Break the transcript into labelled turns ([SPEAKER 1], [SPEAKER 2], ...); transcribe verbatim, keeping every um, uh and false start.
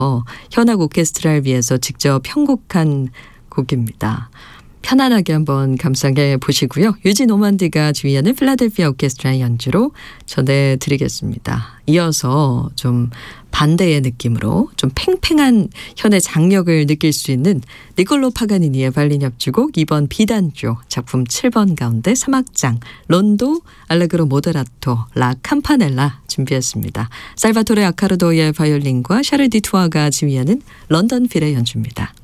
[SPEAKER 1] 어, 현악 오케스트라를 위해서 직접 편곡한 곡입니다. 편안하게 한번 감상해 보시고요. 유진 오만디가 지휘하는 필라델피아 오케스트라의 연주로 전해드리겠습니다. 이어서 좀 반대의 느낌으로 좀 팽팽한 현의 장력을 느낄 수 있는 니콜로 파가니니의 바이올린 협주곡 이 번 비단조 작품 칠 번 가운데 삼 악장 론도 알레그로 모데라토 라 캠파넬라 준비했습니다. 살바토레 아카르도의 바이올린과 샤를 디투아가 지휘하는 런던 필의 연주입니다.